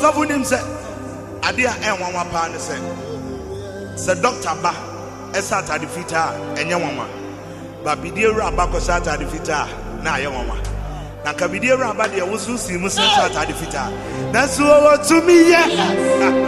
so for him say adia enwanwa pa ne say doctor ba esata de fita enye wanwa ba bidieru aba ko sata de fita na aye wanwa na ka bidieru aba de wo so si mu sata de fita na so wo to me ye